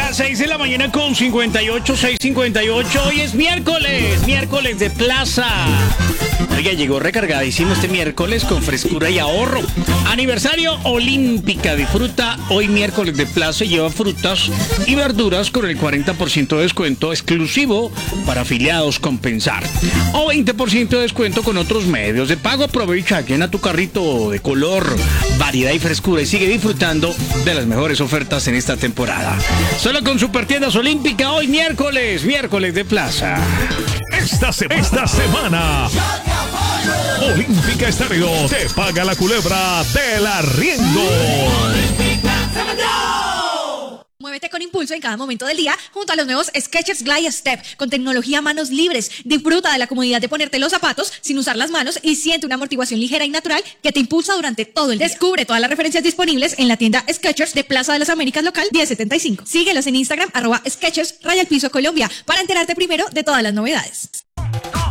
las 6 de la mañana con 58, 6:58. Hoy es miércoles de plaza. Oiga, llegó recargadísimo este miércoles con frescura y ahorro. Aniversario Olímpica. Disfruta hoy miércoles de plaza y lleva frutas y verduras con el 40% de descuento exclusivo para afiliados Compensar. O 20% de descuento con otros medios de pago. Aprovecha, llena tu carrito de color, variedad y frescura y sigue disfrutando de las mejores ofertas en esta temporada. Solo con Supertiendas Olímpica, hoy miércoles de plaza. Esta semana Olímpica Estéreo te paga la culebra del arriendo. Muévete con impulso en cada momento del día junto a los nuevos Skechers Glide Step con tecnología manos libres. Disfruta de la comodidad de ponerte los zapatos sin usar las manos y siente una amortiguación ligera y natural que te impulsa durante todo el día. Descubre todas las referencias disponibles en la tienda Skechers de Plaza de las Américas local 1075. Síguelos en Instagram @Skechers_Colombia para enterarte primero de todas las novedades.